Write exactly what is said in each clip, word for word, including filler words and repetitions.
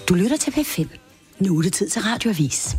Du lytter til P fem. Nu er det tid til Radioavis.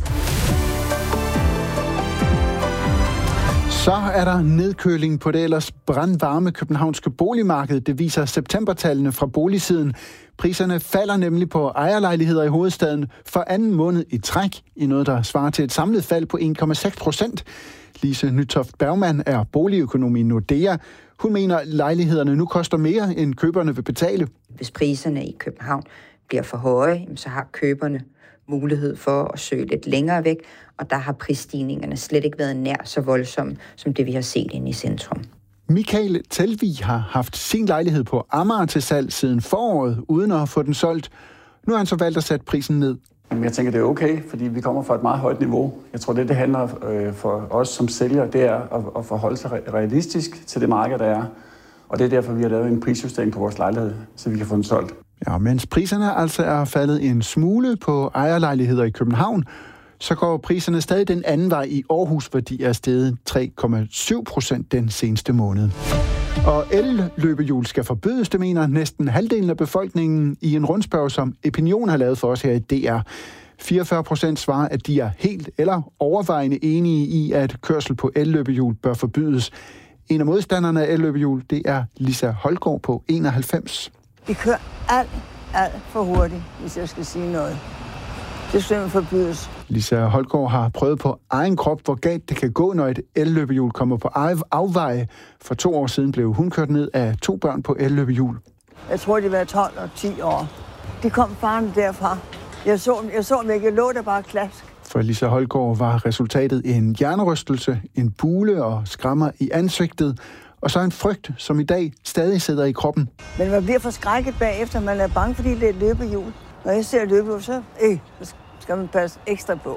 Så er der nedkøling på det ellers brandvarme københavnske boligmarked. Det viser septembertallene fra boligsiden. Priserne falder nemlig på ejerlejligheder i hovedstaden for anden måned i træk, i noget, der svarer til et samlet fald på en komma seks procent. Lise Nytoft Bergmann er boligøkonom i Nordea. Hun mener, at lejlighederne nu koster mere, end køberne vil betale. Hvis priserne i København bliver for høje, så har køberne mulighed for at søge lidt længere væk, og der har prisstigningerne slet ikke været nær så voldsomme, som det vi har set inde i centrum. Michael Telvig har haft sin lejlighed på Amager til salg siden foråret, uden at få den solgt. Nu har han så valgt at sætte prisen ned. Jeg tænker, det er okay, fordi vi kommer fra et meget højt niveau. Jeg tror, det det handler øh, for os som sælgere, det er at, at forholde sig realistisk til det marked, der er. Og det er derfor, vi har lavet en prisjustering på vores lejlighed, så vi kan få den solgt. Ja, mens priserne altså er faldet en smule på ejerlejligheder i København, så går priserne stadig den anden vej i Aarhus, hvor de er steget tre komma syv procent den seneste måned. Og elløbehjul skal forbydes, det mener næsten halvdelen af befolkningen i en rundspørg, som Opinion har lavet for os her i D R. fireogfyrre procent svarer, at de er helt eller overvejende enige i, at kørsel på elløbehjul bør forbydes. En af modstanderne af elløbehjul, det er Lisa Holgaard på enoghalvfems. Vi kører alt, alt for hurtigt, hvis jeg skal sige noget. Det skal simpelthen forbydes. Lisa Holgaard har prøvet på egen krop, hvor galt det kan gå, når et elløbehjul kommer på afveje. For to år siden blev hun kørt ned af to børn på elløbehjul. Jeg tror, de var tolv og ti år. De kom farne derfra. Jeg så, jeg så dem ikke. Jeg lå der bare klask. For Lisa Holgaard var resultatet en hjernerystelse, en bule og skrammer i ansigtet, og så en frygt, som i dag stadig sidder i kroppen. Men man bliver forskrækket bagefter, man er bange, fordi det er et løbehjul. Når jeg ser løbehjul, så, øh, så skal man passe ekstra på.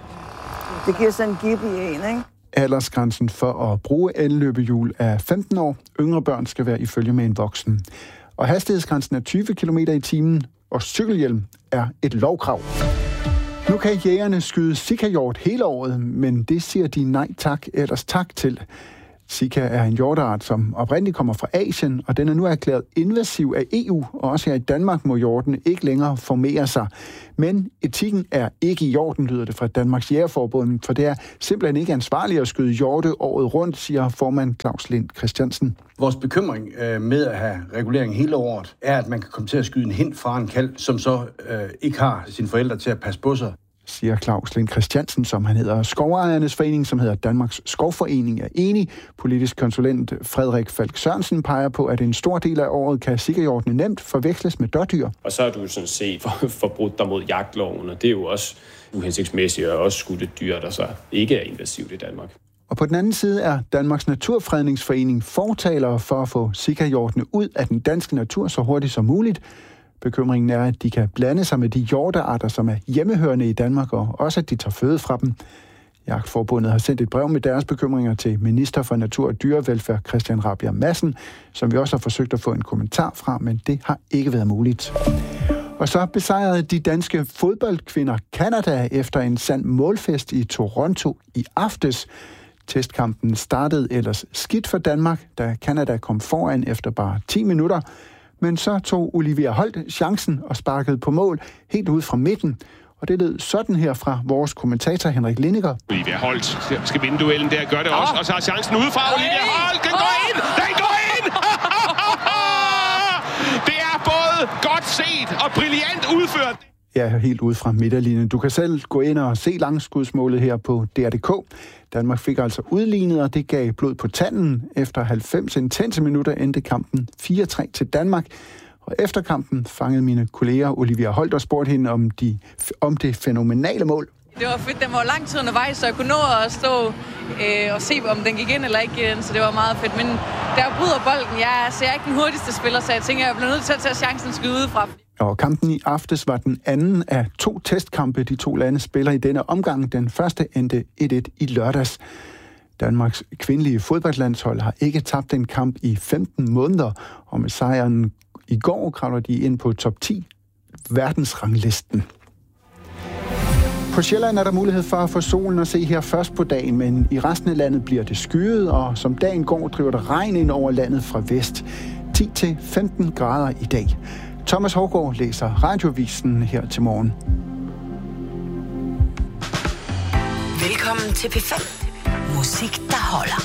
Det giver sådan en gib i en, ikke? Aldersgrænsen for at bruge elløbehjul er femten år. Yngre børn skal være i følge med en voksen. Og hastighedsgrænsen er tyve kilometer i timen, og cykelhjelm er et lovkrav. Nu kan jægerne skyde sikahjort hele året, men det siger de nej tak, ellers tak til. Sika er en hjorteart, som oprindeligt kommer fra Asien, og den er nu erklæret invasiv af E U, og også her i Danmark må hjorten ikke længere formere sig. Men etikken er ikke i orden, lyder det fra Danmarks Jægerforbund, for det er simpelthen ikke ansvarligt at skyde hjorte året rundt, siger formand Claus Lind Christiansen. Vores bekymring øh, med at have regulering hele året, er, at man kan komme til at skyde en hind fra en kalv, som så øh, ikke har sine forældre til at passe på sig, siger Claus Lind Christiansen, som han hedder. Skovejernes forening, som hedder Danmarks Skovforening, er enig. Politisk konsulent Frederik Falk Sørensen peger på, at en stor del af året kan sikahjortene nemt forveksles med dårdyr. Og så er du sådan set for, forbrudt dig mod jagtloven, og det er jo også uhensigtsmæssigt og også skudt et dyr, der så ikke er invasivt i Danmark. Og på den anden side er Danmarks Naturfredningsforening fortalere for at få sikahjortene ud af den danske natur så hurtigt som muligt. Bekymringen er, at de kan blande sig med de hjortearter, som er hjemmehørende i Danmark, og også at de tager føde fra dem. Jagtforbundet har sendt et brev med deres bekymringer til minister for Natur og Dyrevelfærd Christian Rabjerg Madsen, som vi også har forsøgt at få en kommentar fra, men det har ikke været muligt. Og så besejrede de danske fodboldkvinder Canada efter en sand målfest i Toronto i aftes. Testkampen startede ellers skidt for Danmark, da Canada kom foran efter bare ti minutter. Men så tog Olivia Holt chancen og sparkede på mål helt ud fra midten. Og det lød sådan her fra vores kommentator Henrik Lindiger. Olivia Holt skal vinde duellen der, gør det også. Og så har chancen udefra. Olivia Holt, den går ind! Den går ind! Det er både godt set og brilliant udført. Ja, helt ude fra midterlinjen. Du kan selv gå ind og se langskudsmålet her på D R punktum d k. Danmark fik altså udlignet, og det gav blod på tanden. Efter halvfems intense minutter endte kampen fire tre til Danmark. Og efter kampen fangede mine kolleger Olivia Holt og spurgte hende om, de, om det fænomenale mål. Det var fedt. Den var lang tid undervejs, så jeg kunne nå at stå øh, og se, om den gik ind eller ikke ind, så det var meget fedt. Men da jeg bryder bolden, jeg, så jeg er ikke den hurtigste spiller, så jeg tænker, jeg bliver nødt til at tage chancen og skyde udefra. Og kampen i aftes var den anden af to testkampe, de to lande spiller i denne omgang. Den første endte et et i lørdags. Danmarks kvindelige fodboldlandshold har ikke tabt en kamp i femten måneder, og med sejren i går kravler de ind på top ti verdensranglisten. På Sjælland er der mulighed for at få solen at se her først på dagen, men i resten af landet bliver det skyet, og som dagen går driver der regn ind over landet fra vest. ti til femten grader i dag. Thomas Hårgaard læser Radiovisen her til morgen. Velkommen til P fem. Musik, der holder.